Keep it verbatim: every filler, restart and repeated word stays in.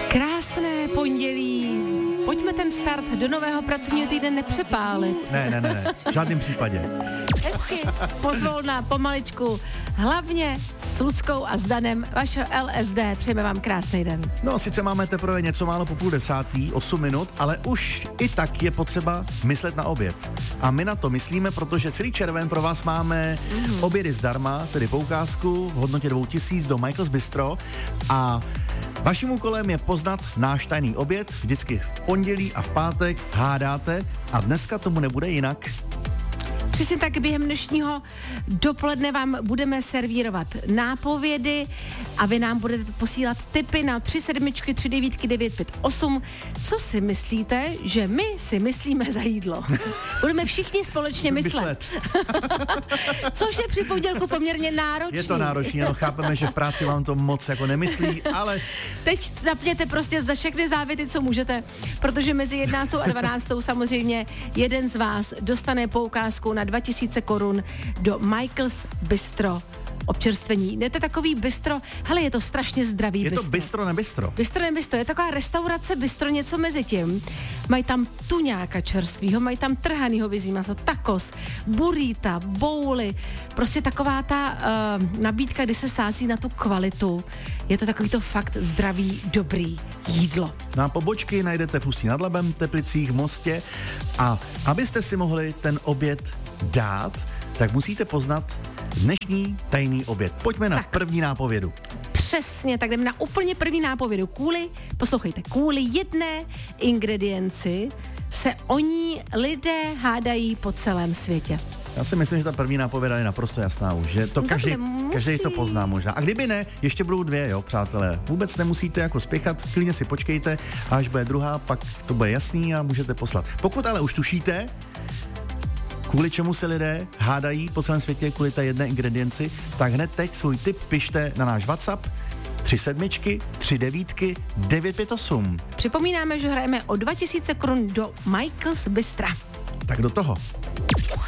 Krásné pondělí. Pojďme ten start do nového pracovního týdne nepřepálit. Ne, ne, ne, ne, v žádném případě. Hezky, pozvolna, pomaličku. Hlavně s Luckou a s Danem, vašeho L S D. Přejeme vám krásný den. No, sice máme teprve něco málo po půl desátý, osm minut, ale už i tak je potřeba myslet na oběd. A my na to myslíme, protože celý červen pro vás máme mm. obědy zdarma, tedy poukázku v hodnotě dvou tisíc do Michael's Bistro a vaším úkolem je poznat náš tajný oběd, vždycky v pondělí a v pátek hádáte a dneska tomu nebude jinak. Přesně tak, během dnešního dopoledne vám budeme servírovat nápovědy a vy nám budete posílat tipy na tři sedmičky, tři devítky, devět pět osm. Co si myslíte, že my si myslíme za jídlo? Budeme všichni společně myslet. Což je při pondělku poměrně náročný. Je to náročný, ano, chápeme, že v práci vám to moc jako nemyslí, ale... Teď zapněte prostě za všechny závěty, co můžete, protože mezi jedenáctou a dvanáctou samozřejmě jeden z vás dostane poukázku na dva tisíce korun do Michael's Bistro občerstvení. Je to takový bistro, hele, je to strašně zdravý je bistro. Je to bistro nebistro. Bistro nebistro, je taková restaurace bistro, něco mezi tím. Mají tam tuňáka čerstvýho, mají tam trhanýho vizí maso, tacos, burrita, bowly, prostě taková ta uh, nabídka, kdy se sází na tu kvalitu. Je to takový to fakt zdravý, dobrý jídlo. Na pobočky najdete v Ústí nad Labem, Teplicích, Mostě a abyste si mohli ten oběd dát, tak musíte poznat dnešní tajný oběd. Pojďme na tak. první nápovědu. Přesně, tak jdeme na úplně první nápovědu. Kvůli, poslouchejte, kvůli jedné ingredienci se o ní lidé hádají po celém světě. Já si myslím, že ta první nápověda je naprosto jasná už, že to no každý, každý to pozná možná. A kdyby ne, ještě budou dvě, jo, přátelé. Vůbec nemusíte jako spěchat, klidně si počkejte, a až bude druhá, pak to bude jasný a můžete poslat. Pokud ale už tušíte, kvůli čemu se lidé hádají po celém světě, kvůli té jedné ingredienci, tak hned teď svůj tip pište na náš WhatsApp tři sedmičky, tři devítky, devět pět osm. Připomínáme, že hrajeme o dva tisíce korun do Michael's Bistra. Tak do toho.